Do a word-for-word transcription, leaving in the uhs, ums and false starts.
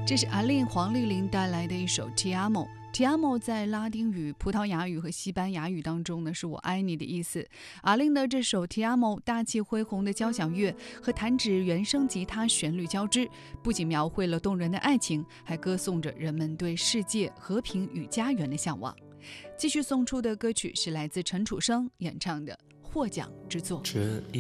这是阿令黄丽玲带来的一首 Ti Amo。Ti Amo 在拉丁语、葡萄牙语和西班牙语当中呢，是我爱你的意思。阿令的这首 Ti Amo 大气恢宏的交响乐和弹指原声吉他旋律交织，不仅描绘了动人的爱情，还歌颂着人们对世界和平与家园的向往。继续送出的歌曲是来自陈楚生演唱的《获奖之作》。 这一